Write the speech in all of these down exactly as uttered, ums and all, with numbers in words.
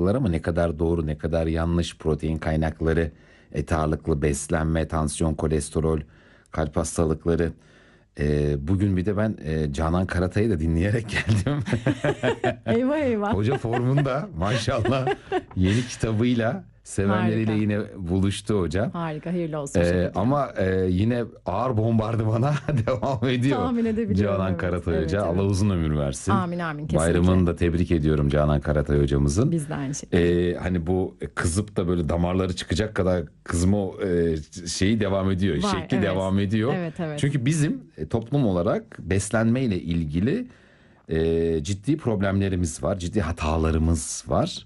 algılar ama ne kadar doğru, ne kadar yanlış, protein kaynakları, et ağırlıklı beslenme, tansiyon, kolesterol, kalp hastalıkları. Ee, bugün bir de ben e, Canan Karatay'ı da dinleyerek geldim. Eyvah eyvah. Hoca formunda maşallah, yeni kitabıyla sevenleriyle Harika. yine buluştu hocam. Harika, hayırlı olsun. Ee, ama e, yine ağır bombardımana devam ediyor. Tahmin edebiliyorum, Canan evet. Karatay Evet, Hoca. evet. Allah uzun ömür versin. Amin amin, kesinlikle. Bayramını da tebrik ediyorum Canan Karatay hocamızın. Biz de aynı şekilde. Ee, hani bu kızıp da böyle damarları çıkacak kadar kızma e, şeyi devam ediyor. Var, şekli evet. devam ediyor. Evet, evet. Çünkü bizim e, toplum olarak beslenmeyle ilgili e, ciddi problemlerimiz var. Ciddi hatalarımız var.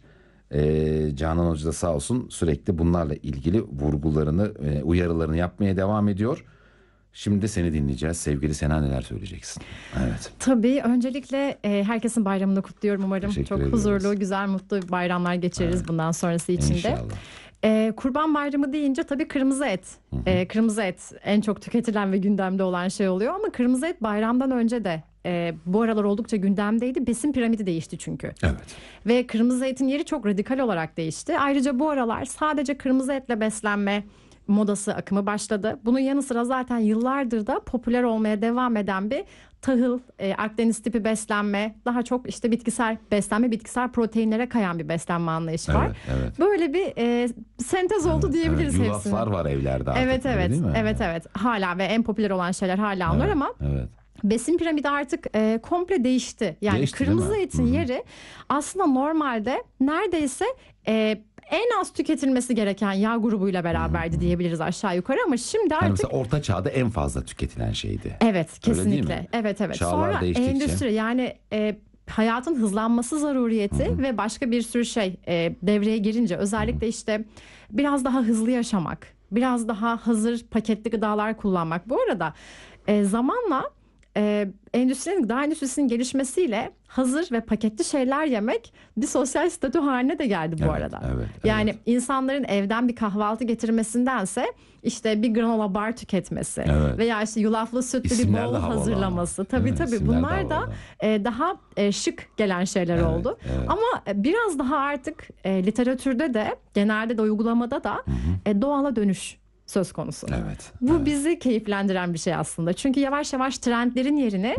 Ee, Canan Hoca da sağ olsun sürekli bunlarla ilgili vurgularını, e, uyarılarını yapmaya devam ediyor. Şimdi de seni dinleyeceğiz. Sevgili Sena, neler söyleyeceksin? Evet. Tabii öncelikle e, herkesin bayramını kutluyorum. Umarım Teşekkür çok ediyoruz. huzurlu, güzel, mutlu bayramlar geçiririz Evet. bundan sonrası için de. İnşallah. E, Kurban Bayramı deyince tabii kırmızı et. E, kırmızı et en çok tüketilen ve gündemde olan şey oluyor. Ama kırmızı et bayramdan önce de e, bu aralar oldukça gündemdeydi. Besin piramidi değişti çünkü. Evet. Ve kırmızı etin yeri çok radikal olarak değişti. Ayrıca bu aralar sadece kırmızı etle beslenme modası akımı başladı. Bunun yanı sıra zaten yıllardır da popüler olmaya devam eden bir tahıl, e, Akdeniz tipi beslenme, daha çok işte bitkisel beslenme, bitkisel proteinlere kayan bir beslenme anlayışı var. Evet, evet. Böyle bir e, sentez oldu diyebiliriz Evet, hepsine. yulaflar var evlerde artık. Evet öyle evet. değil mi? Evet evet. Hala ve en popüler olan şeyler hala onlar Evet, ama evet. besin piramidi artık e, komple değişti. Yani Değişti, değil kırmızı mi? etin Hı hı. yeri aslında normalde neredeyse e, en az tüketilmesi gereken yağ grubuyla beraberdi diyebiliriz aşağı yukarı ama şimdi Yani artık mesela orta çağda en fazla tüketilen şeydi. evet Öyle değil kesinlikle. mi? Evet evet. Çağlar Sonra değiştikçe. endüstri yani e, hayatın hızlanması zaruriyeti ve başka bir sürü şey e, devreye girince özellikle işte biraz daha hızlı yaşamak, biraz daha hazır paketli gıdalar kullanmak. Bu arada e, zamanla e, endüstrinin, gıda endüstrisinin gelişmesiyle hazır ve paketli şeyler yemek bir sosyal statü haline de geldi bu Evet, arada. evet, yani evet. insanların evden bir kahvaltı getirmesindense işte bir granola bar tüketmesi Evet. veya işte yulaflı sütlü bir İsimler de bowl havalı hazırlaması. ama. Tabii Değil mi? tabii İsimler de bunlar da havalı. e, daha e, şık gelen şeyler Evet, oldu. evet. Ama e, biraz daha artık e, literatürde de genelde de uygulamada da e, doğala dönüş söz konusu. Evet. Bu evet. bizi keyiflendiren bir şey aslında. Çünkü yavaş yavaş trendlerin yerini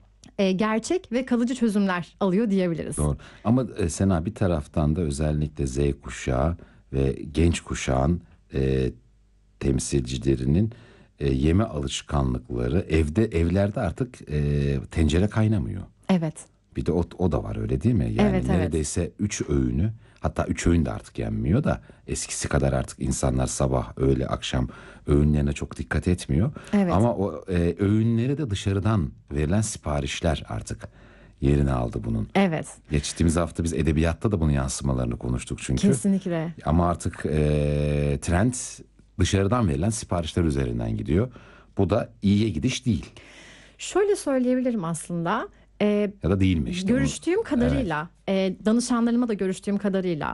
e, gerçek ve kalıcı çözümler alıyor diyebiliriz. Doğru. Ama e, Sena, bir taraftan da özellikle Z kuşağı ve genç kuşağın e, temsilcilerinin e, yeme alışkanlıkları evde evlerde artık e, tencere kaynamıyor. Evet. Bir de o, o da var, öyle değil mi? Yani Evet, evet. neredeyse üç öğünü, hatta üç öğün de artık yenmiyor da eskisi kadar artık insanlar sabah, öğle, akşam öğünlerine çok dikkat etmiyor. Evet. Ama o e, öğünleri de dışarıdan verilen siparişler artık yerini aldı bunun. Evet. Geçtiğimiz hafta biz edebiyatta da bunun yansımalarını konuştuk çünkü. Kesinlikle. Ama artık e, trend dışarıdan verilen siparişler üzerinden gidiyor. Bu da iyiye gidiş değil. Şöyle söyleyebilirim aslında. E, Ya da değil mi işte? görüştüğüm onu- kadarıyla, e, danışanlarıma da görüştüğüm kadarıyla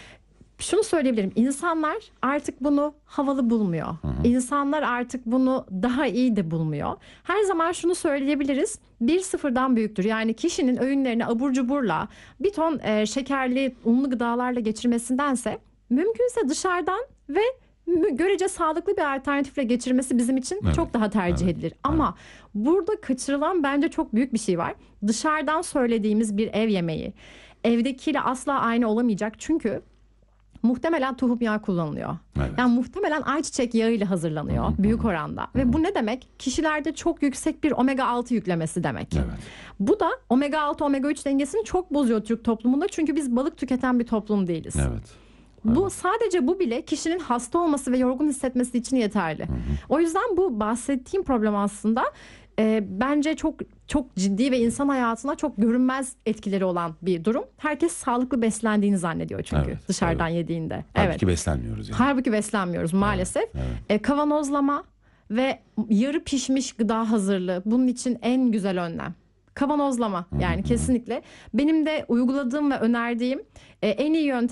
şunu söyleyebilirim. İnsanlar artık bunu havalı bulmuyor. İnsanlar artık bunu daha iyi de bulmuyor. Her zaman şunu söyleyebiliriz. Bir sıfırdan büyüktür. Yani kişinin öğünlerini abur cuburla, bir ton e, şekerli, unlu gıdalarla geçirmesindense mümkünse dışarıdan ve mü- görece sağlıklı bir alternatifle geçirmesi bizim için Evet, çok daha tercih evet, edilir. Ama burada kaçırılan bence çok büyük bir şey var. Dışarıdan söylediğimiz bir ev yemeği evdekiyle asla aynı olamayacak. Çünkü muhtemelen tohum yağı kullanılıyor. Evet. Yani muhtemelen ayçiçek yağıyla hazırlanıyor büyük oranda. Ve bu ne demek? Kişilerde çok yüksek bir omega altı yüklemesi demek. Evet. Bu da omega altı omega üç dengesini çok bozuyor Türk toplumunda. Çünkü biz balık tüketen bir toplum değiliz. Evet. Bu sadece bu bile kişinin hasta olması ve yorgun hissetmesi için yeterli. O yüzden bu bahsettiğim problem aslında e, bence çok çok ciddi ve insan hayatına çok görünmez etkileri olan bir durum. Herkes sağlıklı beslendiğini zannediyor çünkü Evet, dışarıdan yediğinde. Halbuki Evet. beslenmiyoruz yani. Halbuki beslenmiyoruz maalesef. evet. E, kavanozlama ve yarı pişmiş gıda hazırlığı bunun için en güzel önlem. Kavanozlama yani kesinlikle. Benim de uyguladığım ve önerdiğim e, en iyi yöntem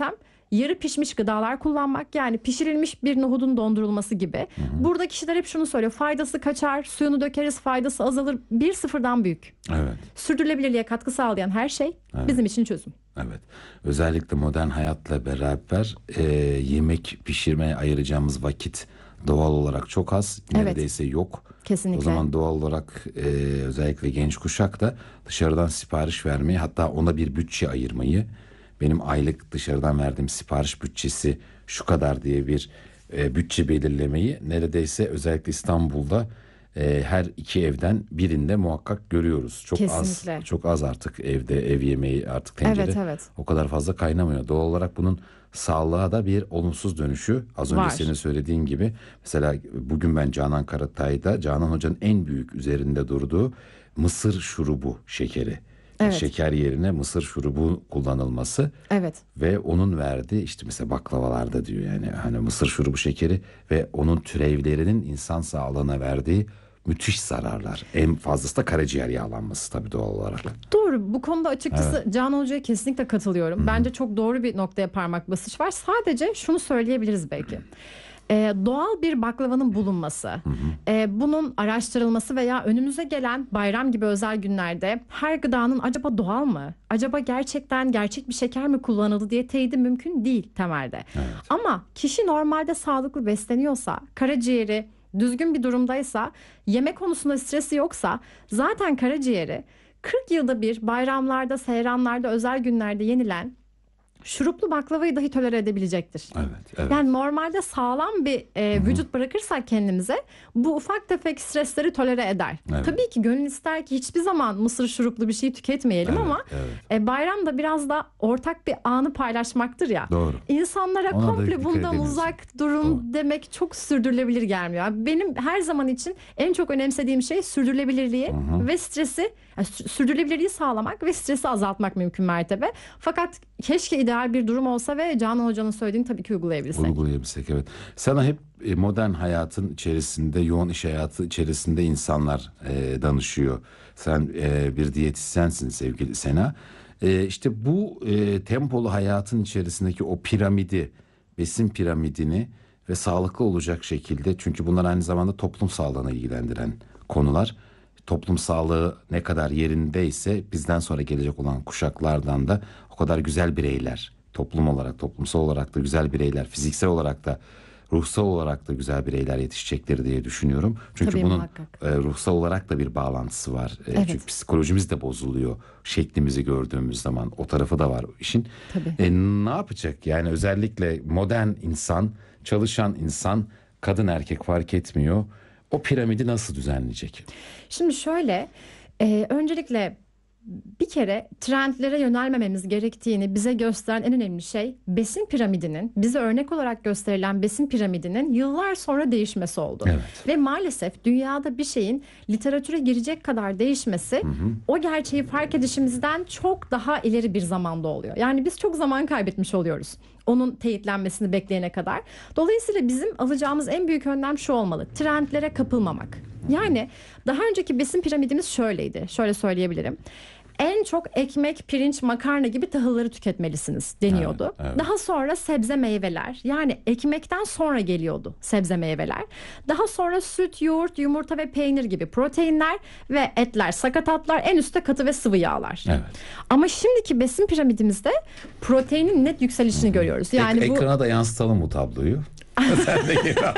yarı pişmiş gıdalar kullanmak, yani pişirilmiş bir nohudun dondurulması gibi. Hı hı. Burada kişiler hep şunu söylüyor: faydası kaçar, suyunu dökeriz, faydası azalır. Bir sıfırdan büyük. Evet. Sürdürülebilirliğe katkı sağlayan her şey evet. bizim için çözüm. Evet. Özellikle modern hayatla beraber e, yemek pişirmeye ayıracağımız vakit doğal olarak çok az. Neredeyse evet. yok. Kesinlikle. O zaman doğal olarak e, özellikle genç kuşak da dışarıdan sipariş vermeyi, hatta ona bir bütçe ayırmayı, benim aylık dışarıdan verdiğim sipariş bütçesi şu kadar diye bir e, bütçe belirlemeyi neredeyse özellikle İstanbul'da e, her iki evden birinde muhakkak görüyoruz. Çok Kesinlikle. az, çok az artık evde ev yemeği, artık tencere evet, evet. o kadar fazla kaynamıyor. Doğal olarak bunun sağlığa da bir olumsuz dönüşü. Az önce Var. senin söylediğin gibi, mesela bugün ben Canan Karatay'da Canan Hoca'nın en büyük üzerinde durduğu mısır şurubu şekeri. Evet. Şeker yerine mısır şurubu kullanılması. Evet. Ve onun verdiği, işte mesela baklavalarda diyor yani, hani mısır şurubu şekeri ve onun türevlerinin insan sağlığına verdiği müthiş zararlar. En fazlası da karaciğer yağlanması tabii doğal olarak. Doğru. Bu konuda açıkçası evet. Canan Hoca'ya kesinlikle katılıyorum. Hı-hı. Bence çok doğru bir noktaya parmak basış var. Sadece şunu söyleyebiliriz belki. Ee, doğal bir baklavanın bulunması, e, bunun araştırılması veya önümüze gelen bayram gibi özel günlerde her gıdanın acaba doğal mı? Acaba gerçekten gerçek bir şeker mi kullanıldı diye teyidi mümkün değil temelde. Evet. Ama kişi normalde sağlıklı besleniyorsa, karaciğeri düzgün bir durumdaysa, yemek konusunda stresi yoksa, zaten karaciğeri kırk yılda bir bayramlarda, seyranlarda, özel günlerde yenilen şuruplu baklavayı dahi tolere edebilecektir. Evet, evet. Yani normalde sağlam bir e, vücut bırakırsak kendimize, bu ufak tefek stresleri tolere eder. Evet. Tabii ki gönül ister ki hiçbir zaman mısır şuruplu bir şey tüketmeyelim, evet, ama evet. E, bayram da biraz da ortak bir anı paylaşmaktır ya. Doğru. İnsanlara Ona komple bundan uzak durun Doğru. demek çok sürdürülebilir gelmiyor. Benim her zaman için en çok önemsediğim şey sürdürülebilirliği Hı-hı. ve stresi, yani sürdürülebilirliği sağlamak ve stresi azaltmak mümkün mertebe. Fakat keşke ideal bir durum olsa ve Canan Hoca'nın söylediğini tabii ki uygulayabilsek. Uygulayabilsek, evet. Sana hep modern hayatın içerisinde, yoğun iş hayatı içerisinde insanlar e, danışıyor. Sen e, bir diyetisyensin sevgili Sena. E, işte bu e, tempolu hayatın içerisindeki o piramidi, besin piramidini ve sağlıklı olacak şekilde, çünkü bunlar aynı zamanda toplum sağlığını ilgilendiren konular. Toplum sağlığı ne kadar yerindeyse bizden sonra gelecek olan kuşaklardan da o kadar güzel bireyler, toplum olarak, toplumsal olarak da güzel bireyler, fiziksel olarak da, ruhsal olarak da güzel bireyler yetişecektir diye düşünüyorum. Çünkü Tabii, bunun e, ruhsal olarak da bir bağlantısı var. E, evet. Çünkü psikolojimiz de bozuluyor şeklimizi gördüğümüz zaman. O tarafı da var işin. Tabii. E, ne yapacak? Yani özellikle modern insan, çalışan insan, kadın erkek fark etmiyor. O piramidi nasıl düzenleyecek? Şimdi şöyle, e, öncelikle bir kere trendlere yönelmememiz gerektiğini bize gösteren en önemli şey, besin piramidinin, bize örnek olarak gösterilen besin piramidinin yıllar sonra değişmesi oldu. Evet. Ve maalesef dünyada bir şeyin literatüre girecek kadar değişmesi, hı hı. o gerçeği fark edişimizden çok daha ileri bir zamanda oluyor. Yani biz çok zaman kaybetmiş oluyoruz onun teyitlenmesini bekleyene kadar. Dolayısıyla bizim alacağımız en büyük önlem şu olmalı: trendlere kapılmamak. Yani daha önceki besin piramidimiz şöyleydi. Şöyle söyleyebilirim. En çok ekmek, pirinç, makarna gibi tahılları tüketmelisiniz deniyordu. Evet, evet. Daha sonra sebze meyveler, yani ekmekten sonra geliyordu sebze meyveler. Daha sonra süt, yoğurt, yumurta ve peynir gibi proteinler ve etler, sakatatlar, en üstte katı ve sıvı yağlar. Evet. Ama şimdiki besin piramidimizde proteinin net yükselişini Hı-hı. görüyoruz. Yani Ek- bu... Ekrana da yansıtalım bu tabloyu. Sen de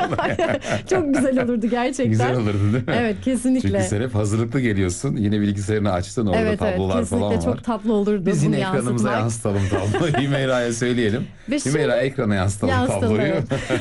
geri Çok güzel olurdu gerçekten. Güzel olurdu değil mi? Evet, kesinlikle. Çünkü sen hep hazırlıklı geliyorsun. Yine bilgisayarını açtın, orada evet, tablolar evet, falan var. Kesinlikle çok tatlı olurdu. Biz yine yansıtmak. ekranımıza yansıtalım tabloyu. Hümeyra'ya söyleyelim. Hümeyra, ekrana yansıtalım, yansıtalım tabloyu.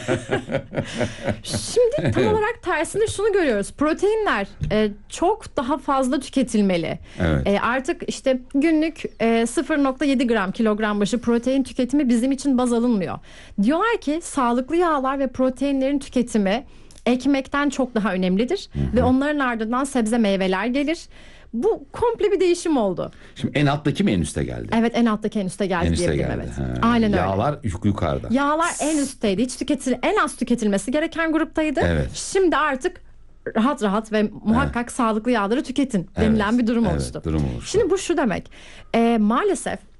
Şimdi tam olarak tersinde şunu görüyoruz. Proteinler e, çok daha fazla tüketilmeli. Evet. E, artık işte günlük e, sıfır nokta yedi gram kilogram başı protein tüketimi bizim için baz alınmıyor. Diyorlar ki sağlıklı yağlar ve proteinlerin tüketimi ekmekten çok daha önemlidir. Hı hı. Ve onların ardından sebze meyveler gelir. Bu komple bir değişim oldu. Şimdi en alttaki mi en üste geldi? Evet, en alttaki en üste geldi en üste diyebilirim. Geldi. Evet. Aynen öyle. Yağlar yukarıda. Yağlar en üstteydi. Hiç tüketil en az tüketilmesi gereken gruptaydı. Evet. Şimdi artık rahat rahat ve muhakkak evet. sağlıklı yağları tüketin denilen evet. bir durum evet, oluştu. Durum oluştu. Şimdi bu şu demek. E, maalesef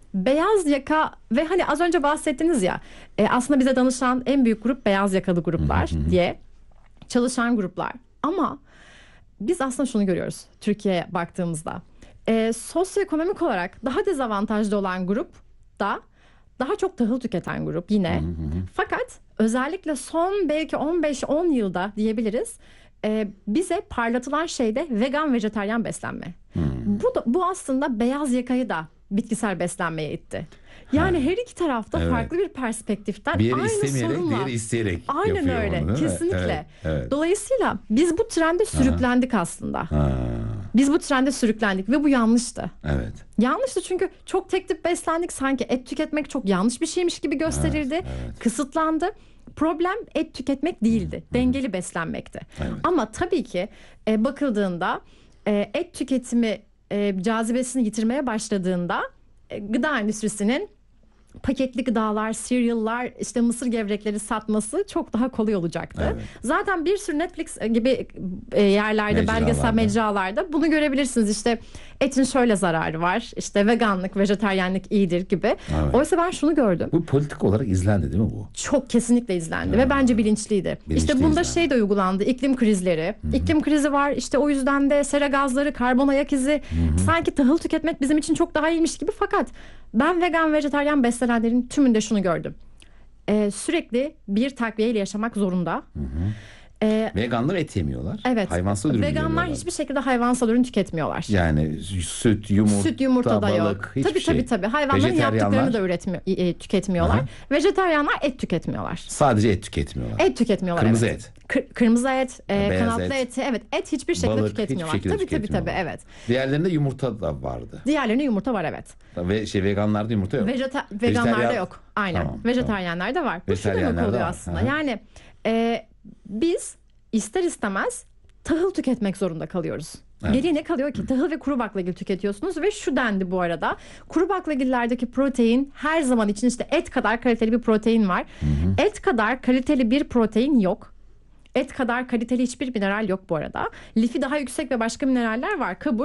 beyaz yaka ve hani az önce bahsettiniz ya, e, aslında bize danışan en büyük grup beyaz yakalı gruplar diye çalışan gruplar. Ama biz aslında şunu görüyoruz Türkiye'ye baktığımızda. E, sosyoekonomik olarak daha dezavantajlı olan grup da daha çok tahıl tüketen grup yine. Fakat özellikle son belki on beş on yılda diyebiliriz, e, bize parlatılan şey de vegan vejetaryen beslenme. Bu da, bu aslında beyaz yakayı da bitkisel beslenmeye itti. Yani ha. her iki tarafta evet. farklı bir perspektiften bir aynı istemeyerek, sorunla. diğeri isteyerek Aynen yapıyor öyle. onu, Kesinlikle. Evet, evet. Dolayısıyla biz bu trende sürüklendik ha. aslında. Ha. Biz bu trende sürüklendik ve bu yanlıştı. Evet. Yanlıştı çünkü çok tek tip beslendik. Sanki et tüketmek çok yanlış bir şeymiş gibi gösterildi. Evet, evet. Kısıtlandı. Problem et tüketmek değildi. Hı. Dengeli beslenmekti. Evet. Ama tabii ki e, bakıldığında e, et tüketimi e, cazibesini yitirmeye başladığında e, gıda endüstrisinin paketli gıdalar, cereal'lar, işte mısır gevrekleri satması çok daha kolay olacaktı. Evet. Zaten bir sürü Netflix gibi yerlerde, mecralarda. belgesel mecralarda bunu görebilirsiniz. İşte etin şöyle zararı var, işte veganlık, vejetaryenlik iyidir gibi. Evet. Oysa ben şunu gördüm. Bu politik olarak izlendi değil mi bu? Çok kesinlikle izlendi ya. Ve bence bilinçliydi. Bilinçli işte bunda izlendi. Şey de uygulandı, iklim krizleri. Hı-hı. İklim krizi var, işte o yüzden de sera gazları, karbon ayak izi. Hı-hı. Sanki tahıl tüketmek bizim için çok daha iyiymiş gibi. Fakat ben vegan, vejetaryen beslenenlerin tümünde şunu gördüm. Ee, sürekli bir takviyeyle yaşamak zorunda. Hı hı. Ee, Veganlar et yemiyorlar. Evet. Hayvansal ürün Veganlar yemiyorlar. hiçbir şekilde hayvansal ürün tüketmiyorlar. Yani süt, yumurta, süt, yumurta da balık, yok. hiçbir tabii, şey. Tabii tabii. Hayvanların yaptıklarını da üretmiyor, e, tüketmiyorlar. Aha. Vejetaryenler et tüketmiyorlar. Sadece et tüketmiyorlar. Et tüketmiyorlar. Kırmızı evet. et. Kır, kırmızı et, e, kanatlı et. eti, evet, et hiçbir şekilde balık, tüketmiyorlar. Hiçbir şekilde tabii tabii tabii evet. Diğerlerinde yumurta da vardı. Diğerlerinde yumurta var evet. Ve şey veganlarda yumurta yok. Vejeta veganlarda yok. Aynen. Tamam, Vejetaryenlerde tamam. var. Bu şu demek oluyor aslında. Aha. Yani e, biz ister istemez tahıl tüketmek zorunda kalıyoruz. Evet. Geriye ne kalıyor ki? Tahıl ve kuru baklagil tüketiyorsunuz ve şu dendi bu arada. Kuru baklagillerdeki protein her zaman için işte et kadar kaliteli bir protein var. Hı hı. Et kadar kaliteli bir protein yok. Et kadar kaliteli hiçbir mineral yok bu arada. Lifi daha yüksek ve başka mineraller var, kabul.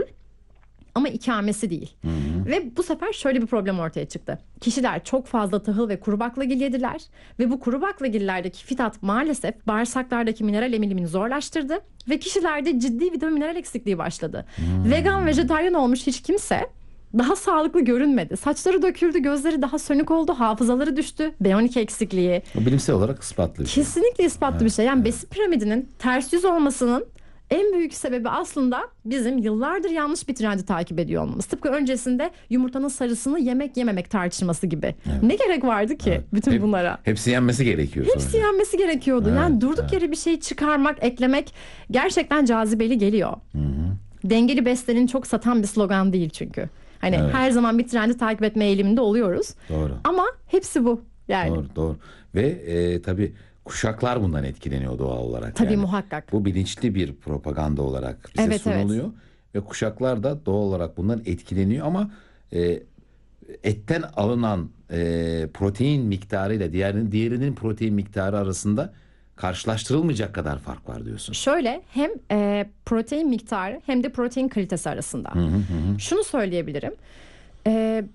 Ama ikamesi değil. Hı hı. Ve bu sefer şöyle bir problem ortaya çıktı. Kişiler çok fazla tahıl ve kuru baklagil yediler. Ve bu kuru baklagillerdeki fitat maalesef bağırsaklardaki mineral emilimini zorlaştırdı. Ve kişilerde ciddi vitamin mineral eksikliği başladı. Hı. Vegan, vejetaryen olmuş hiç kimse daha sağlıklı görünmedi. Saçları döküldü, gözleri daha sönük oldu, hafızaları düştü, B on iki eksikliği. O bilimsel olarak ispatlı bir şey. Kesinlikle ispatlı evet, bir şey. Yani evet. Besin piramidinin ters yüz olmasının en büyük sebebi aslında bizim yıllardır yanlış bir trendi takip ediyor olmamız. Tıpkı öncesinde yumurtanın sarısını yemek yememek tartışması gibi. Evet. Ne gerek vardı ki evet. bütün Hep, bunlara? Hepsi yenmesi gerekiyor. Hepsi sonuçta. yenmesi gerekiyordu. Evet, yani durduk evet. yere bir şey çıkarmak, eklemek gerçekten cazibeli geliyor. Hı hı. Dengeli beslenin çok satan bir slogan değil çünkü. Hani evet. her zaman bir trendi takip etme eğiliminde oluyoruz. Doğru. Ama hepsi bu. Yani. Doğru, doğru. Ve e, tabii kuşaklar bundan etkileniyor doğal olarak. Tabii yani muhakkak. Bu bilinçli bir propaganda olarak bize evet, sunuluyor. Evet. Ve kuşaklar da doğal olarak bundan etkileniyor ama e, etten alınan e, protein miktarıyla diğerinin diğerinin protein miktarı arasında karşılaştırılmayacak kadar fark var diyorsun. Şöyle hem e, protein miktarı hem de protein kalitesi arasında. Hı hı hı. Şunu söyleyebilirim. E,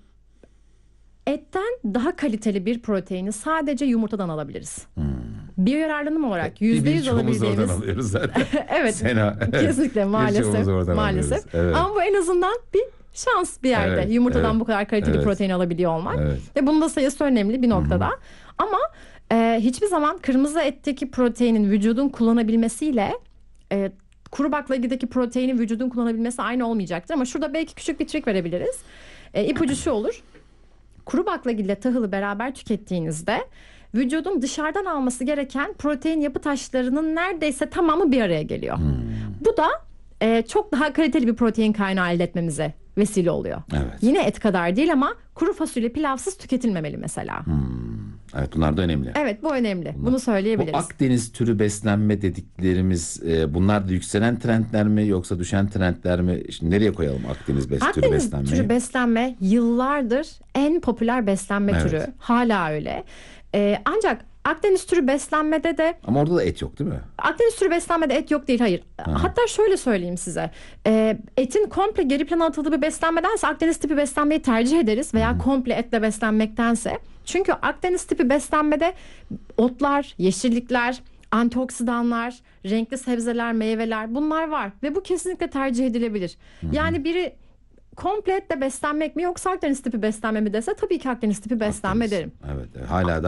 etten daha kaliteli bir proteini sadece yumurtadan alabiliriz. Hmm. Biyoyararlanım olarak yüzde yüz alabildiğimiz. oradan alıyoruz zaten. evet. Sena, evet. Kesinlikle maalesef. Maalesef. Evet. Ama bu en azından bir şans bir yerde. Evet, yumurtadan evet, bu kadar kaliteli evet. protein alabiliyor olmak. Evet. Ve bunun da sayısı önemli bir noktada. Hı-hı. Ama e, hiçbir zaman kırmızı etteki proteinin vücudun kullanabilmesiyle e, kuru baklagildeki proteinin vücudun kullanabilmesi aynı olmayacaktır. Ama şurada belki küçük bir trik verebiliriz. E, ipucu şu olur. Kuru baklagil ile tahılı beraber tükettiğinizde vücudun dışarıdan alması gereken protein yapı taşlarının neredeyse tamamı bir araya geliyor. Hmm. Bu da e, çok daha kaliteli bir protein kaynağı elde etmemize vesile oluyor. Evet. Yine et kadar değil ama kuru fasulye pilavsız tüketilmemeli mesela. Hmm. Evet, bunlar da önemli. Evet, bu önemli. Bunlar. Bunu söyleyebiliriz. Bu Akdeniz türü beslenme dediklerimiz e, bunlar da yükselen trendler mi yoksa düşen trendler mi? Şimdi nereye koyalım Akdeniz bes Akdeniz türü beslenmeyi? Akdeniz türü beslenme yıllardır en popüler beslenme evet. türü. Hala öyle. E, ancak Akdeniz türü beslenmede de Ama orada da et yok değil mi? Akdeniz türü beslenmede et yok değil, hayır. Hatta şöyle söyleyeyim size. E, etin komple geri plana atıldığı bir beslenmedense Akdeniz tipi beslenmeyi tercih ederiz veya komple etle beslenmektense. Çünkü Akdeniz tipi beslenmede otlar, yeşillikler, antioksidanlar, renkli sebzeler, meyveler, bunlar var ve bu kesinlikle tercih edilebilir. Yani biri komple etle beslenmek mi yoksa Akdeniz tipi beslenme mi dese, tabii ki Akdeniz tipi beslenme Akdeniz. derim. Evet, hala da